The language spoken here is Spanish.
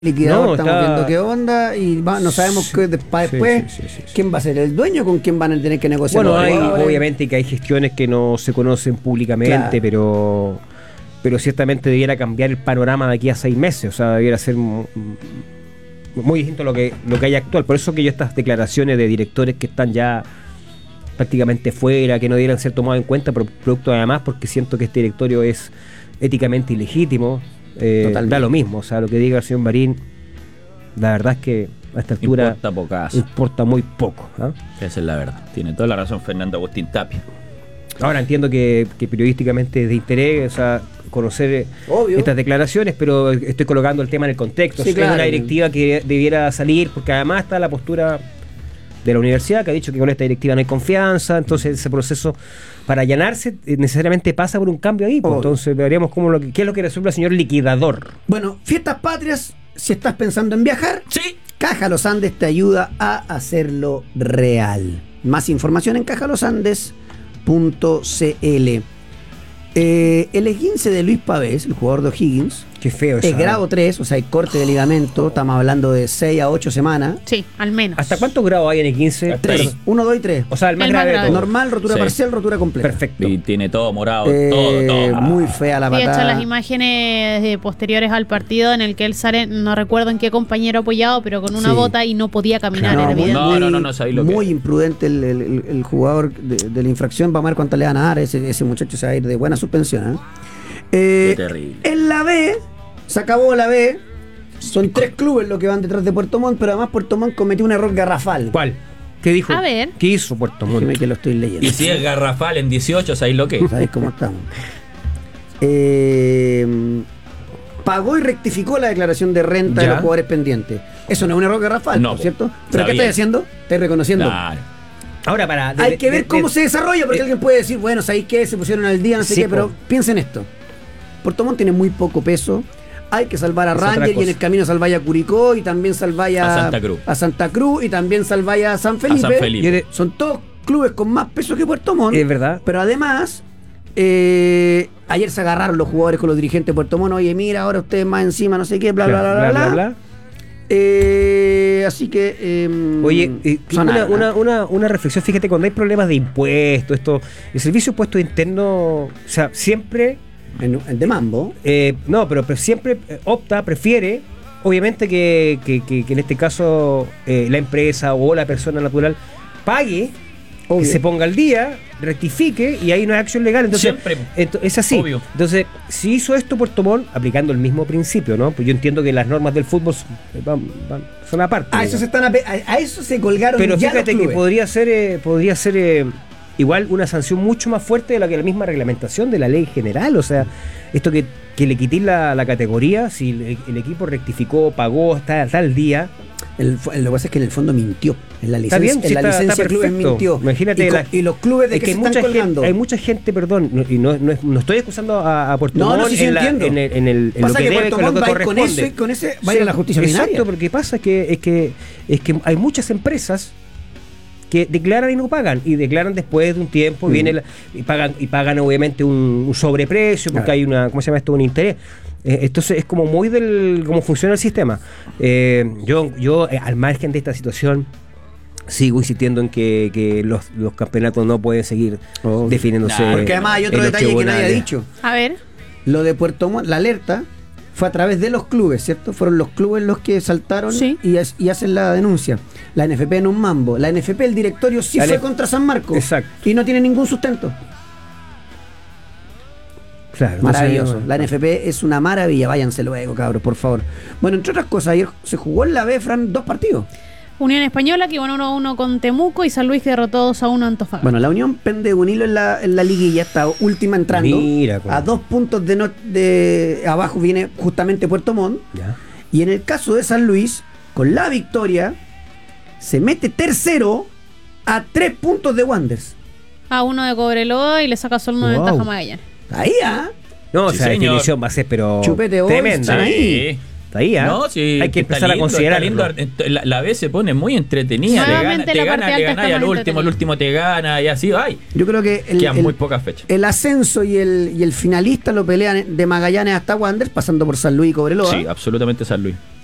liquidador, No, estamos está- viendo qué onda y no sabemos Sí, qué después sí. quién va a ser el dueño, con quién van a tener que negociar. Bueno, los hay, jugadores. obviamente que hay gestiones que no se conocen públicamente, Claro. pero ciertamente debiera cambiar el panorama de aquí a 6 meses, o sea, debiera ser muy distinto a lo que hay actual. Por eso que yo estas declaraciones de directores que están ya prácticamente fuera, que no debieran ser tomados en cuenta, producto además porque siento que este directorio es éticamente ilegítimo, da lo mismo, o sea, lo que diga el señor Marín, la verdad es que a esta altura Importa pocaso. importa muy poco, ¿ah? Esa es la verdad. Tiene toda la razón Fernando Agustín Tapia. Ahora entiendo que periodísticamente es de interés, o sea, conocer Obvio. estas declaraciones, pero estoy colocando el tema en el contexto. Sí, Es claro. una directiva que debiera salir, porque además está la postura de la universidad, que ha dicho que con esta directiva no hay confianza, entonces ese proceso para allanarse necesariamente pasa por un cambio ahí, pues. Obvio. Entonces veríamos qué es lo que resuelve el señor liquidador. Bueno, fiestas patrias, si estás pensando en viajar, Sí. Caja Los Andes te ayuda a hacerlo real. Más información en cajalosandes.cl. El esguince de Luis Pavés, el jugador de O'Higgins, Qué feo es eso. grado 3, o sea, hay corte de ligamento, estamos hablando de 6 a 8 semanas. Sí, al menos. ¿Hasta cuántos grados hay en el 15? Hasta ahí. 1, 2 y 3. O sea, el más El más grave de grave. todos. Normal, rotura Sí. parcial, rotura completa. Perfecto. Y tiene todo morado, todo. Muy fea la Sí, he hecho patada. las imágenes posteriores al partido en el que él sale, no recuerdo en qué compañero apoyado, pero con una Sí. bota y no podía caminar, No, era muy- evidente. No sabéis lo que muy es. imprudente el jugador de la infracción. Vamos a ver cuánto le van a dar. Ese muchacho se va a ir de buena suspensión. Qué terrible. En la B, se acabó la B. Son 3 clubes los que van detrás de Puerto Montt, pero además Puerto Montt cometió un error garrafal. ¿Cuál? ¿Qué dijo? A ver. ¿Qué hizo Puerto Montt? Déjeme que lo estoy leyendo. Y si es garrafal en 18, ¿sabéis lo que es? ¿Sabéis cómo estamos? Pagó y rectificó la declaración de renta de Ya. los jugadores pendientes. Eso no es un error garrafal, No, ¿cierto? ¿Pero qué sabía. estáis haciendo? Estáis reconociendo. Claro. Ahora Hay que ver cómo se desarrolla, porque alguien puede decir, bueno, ¿sabéis qué? Se pusieron al día, no sé Sí, qué, pero po. piensen esto. Puerto Montt tiene muy poco peso. Hay que salvar a Es otra Ranger y en cosa. el camino salváis a Curicó y también salváis A Santa Cruz. y también salváis a San Felipe. San Felipe. Son todos clubes con más peso que Puerto Montt. Es verdad. Pero además, ayer se agarraron los jugadores con los dirigentes de Puerto Montt. Oye, mira, ahora ustedes más encima, no sé qué, bla, bla, bla, bla, bla. Así que. Oye, son algo, una reflexión, fíjate, cuando hay problemas de impuestos, el servicio de impuestos internos, o sea, siempre, en de mambo. no, pero siempre prefiere, obviamente que en este caso la empresa o la persona natural pague, Obvio. que se ponga al día, rectifique y ahí no hay acción legal. Entonces, Siempre. Es así. Obvio. Entonces, si hizo esto Puerto Montt, aplicando el mismo principio, ¿no? Pues yo entiendo que las normas del fútbol son aparte. A eso digamos. a eso se colgaron Pero ya fíjate los que clubes. podría ser igual una sanción mucho más fuerte de la que la misma reglamentación de la ley general. O sea, esto que le quité la categoría, si el equipo rectificó, pagó, está al día. Lo que pasa es que en el fondo mintió. En la Está licencia, bien, sí, en la está licencia de clubes perfecto. mintió. Imagínate y los clubes de es que que se están colgando. hay mucha gente, perdón, y no estoy acusando a Puerto No, Montt sí, sí, entiendo. en lo Pasa que que debe, Puerto con lo Montt que va a ir con corresponde. eso y con ese va a ir a la justicia Exacto, ordinaria. porque pasa es que hay muchas empresas que declaran y no pagan, y declaran después de un tiempo, y pagan obviamente un sobreprecio, porque Claro. hay ¿cómo se llama esto? Un interés. Entonces es como muy cómo funciona el sistema. Yo al margen de esta situación, sigo insistiendo en que los campeonatos no pueden seguir Obvio. definiéndose. Nah, Porque además hay otro en los detalle que nadie ha tribunales. dicho. A ver. Lo de Puerto Montt, la alerta fue a través de los clubes, ¿cierto? Fueron los clubes los que saltaron Sí. y hacen la denuncia. La NFP en un mambo. La NFP, el directorio sí La fue NF contra San Marcos. Exacto. Y no tiene ningún sustento. Claro, Maravilloso. no sé, La NFP es una maravilla. Váyanse luego, cabros, por favor. Bueno, entre otras cosas, ayer se jugó en la B, Fran, 2 partidos. Unión Española que ganó 1-1 con Temuco y San Luis que derrotó 2-1 a Antofagasta. Bueno, la Unión pende un hilo en la liguilla, está última entrando. Mira cómo. A 2 puntos de abajo viene justamente Puerto Montt. Ya. Y en el caso de San Luis, con la victoria, se mete tercero a 3 puntos de Wanderers. A 1 de Cobreloa y le saca solo una Wow. ventaja a Magallanes. Ahí, ¿ah? No, Sí, o sea, la señor. definición va a ser, pero Chupete Boys, tremenda. sí. ¿eh? Está ahí, ¿ah? No, sí, hay que está empezar lindo, a considerarlo. está lindo. La B se pone muy entretenida. Nuevamente Te la gana, parte le alta gana y está al más último, el entretenida. último te gana y así va. Yo creo que Quedan muy pocas fechas. el ascenso y el finalista lo pelean de Magallanes hasta Wanderers, pasando por San Luis y Cobreloa. Sí, absolutamente San Luis.